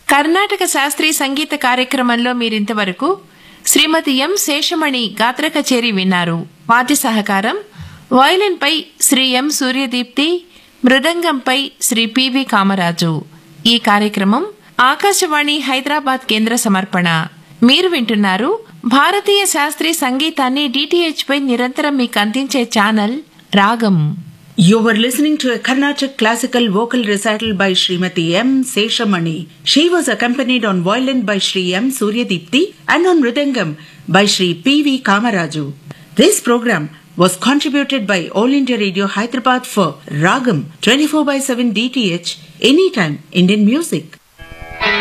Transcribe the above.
కర్ణాటక శాస్త్రీయ సంగీత కార్యక్రమంలో మీరింతవరకు శ్రీమతి ఎం శేషమణి గాత్ర కచేరీ విన్నారు. వాద్య సహకారం వయలిన్పై శ్రీ ఎం సూర్యదీప్తి, మృదంగంపై శ్రీ పివి కామరాజు. ఈ కార్యక్రమం ఆకాశవాణి హైదరాబాద్ కేంద్ర సమర్పణ. మీరు వింటున్నారు భారతీయ శాస్త్రీయ సంగీతాన్ని డిటిహెచ్ పై నిరంతరం మీకు అందించే ఛానల్ రాగం. You were listening to a Carnatic classical vocal recital by Srimati M. Seshamani. She was accompanied on violin by Sri M. Suryadipti and on mridangam by Sri P.V. Kamaraju. This program was contributed by All India Radio Hyderabad for Ragam 24/7 DTH, Anytime Indian Music.